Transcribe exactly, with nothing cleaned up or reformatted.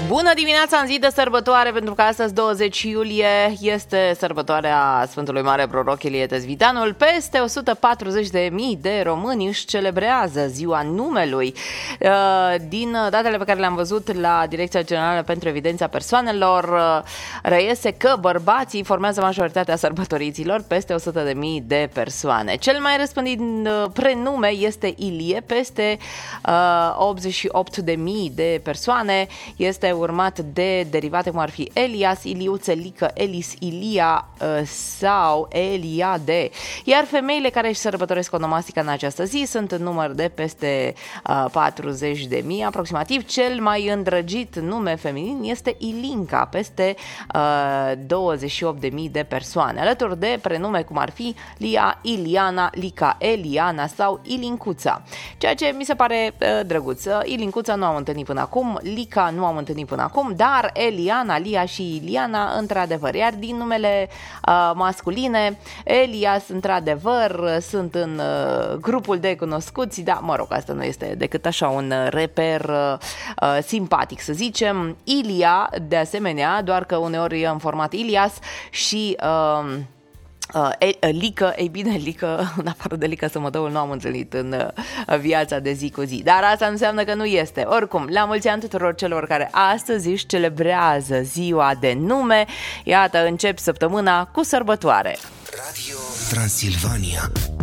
Bună dimineața în zi de sărbătoare, pentru că astăzi douăzeci iulie este sărbătoarea Sfântului Mare Proroc Ilie Tezvitanul. Peste o sută patruzeci de mii de români își celebrează ziua numelui. Din datele pe care le-am văzut la Direcția Generală pentru Evidența Persoanelor, reiese că bărbații formează majoritatea sărbătoriților, peste o sută de mii de persoane. Cel mai răspândit prenume este Ilie, peste optzeci și opt de mii de persoane. Este urmat de derivate cum ar fi Elias, Iliuț, Elică, Elis, Ilia sau Eliade. Iar femeile care își sărbătoresc onomastica în această zi sunt în număr de peste patruzeci de mii aproximativ. Cel mai îndrăgit nume feminin este Ilinca, peste douăzeci și opt de mii de persoane, alături de prenume cum ar fi Lia, Iliana, Lica, Eliana sau Ilincuța. Ceea ce mi se pare drăguț. Ilincuța nu am întâlnit până acum, Lica nu am întâlnit până acum, dar Eliana, Lia și Iliana într-adevăr. Iar din numele uh, masculine, Elias într-adevăr sunt în uh, grupul de cunoscuți, da, mă rog, asta nu este decât așa un reper uh, uh, simpatic, să zicem. Ilia, de asemenea, doar că uneori e în format Ilias și... Uh, Uh, Lică, ei bine, Lică, în afară de Lică Sămătăul, nu am întâlnit în uh, viața de zi cu zi, dar asta nu înseamnă că nu este. Oricum, la mulți ani tuturor celor care astăzi își celebrează ziua de nume. Iată, încep săptămâna cu sărbătoare. Radio Transilvania.